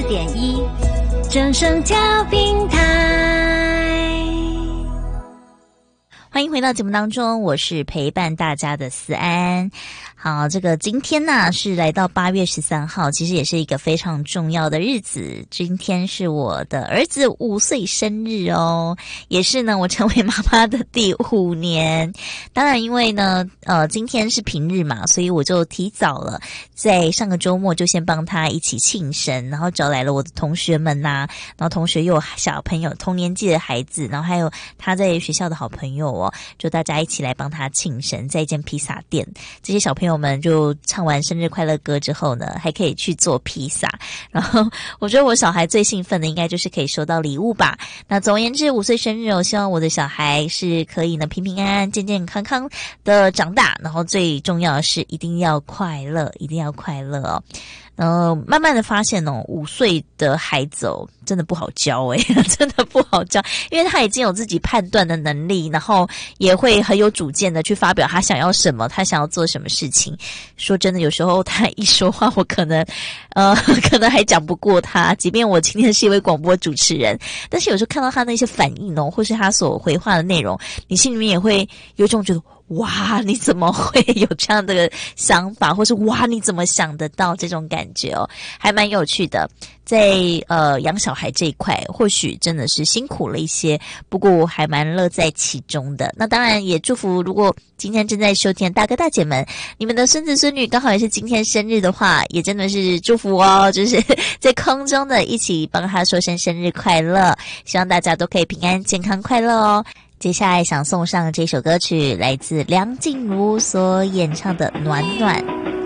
94.1正声教平台。 欢迎回到节目当中，我是陪伴大家的思安。好，这个今天呢是来到8月13号，其实也是一个非常重要的日子。今天是我的儿子5岁生日哦，也是呢我成为妈妈的第5年。当然因为呢今天是平日嘛，所以我就提早了，在上个周末就先帮他一起庆生，然后找来了我的同学们呐，然后同学又有小朋友同年纪的孩子，然后还有他在学校的好朋友哦，就大家一起来帮他庆生，在一间披萨店。这些小朋友们就唱完生日快乐歌之后呢，还可以去做披萨。然后我觉得我小孩最兴奋的应该就是可以收到礼物吧。那总而言之，5岁生日，我希望我的小孩是可以呢平平安安、健健康康的长大，然后最重要的是一定要快乐，一定要快乐哦。慢慢的发现哦，5岁的孩子哦，真的不好教真的不好教，因为他已经有自己判断的能力，然后也会很有主见的去发表他想要什么，他想要做什么事情。说真的，有时候他一说话，我可能还讲不过他，即便我今天是一位广播主持人，但是有时候看到他那些反应哦，或是他所回话的内容，你心里面也会有一种觉得，哇，你怎么会有这样的想法，或是哇，你怎么想得到这种感觉哦，还蛮有趣的。在养小孩这一块，或许真的是辛苦了一些，不过我还蛮乐在其中的。那当然也祝福，如果今天正在收听的大哥大姐们，你们的孙子孙女刚好也是今天生日的话，也真的是祝福哦，就是在空中的一起帮他说声生日快乐，希望大家都可以平安健康快乐哦。接下来想送上这首歌曲，来自梁静茹所演唱的《暖暖》。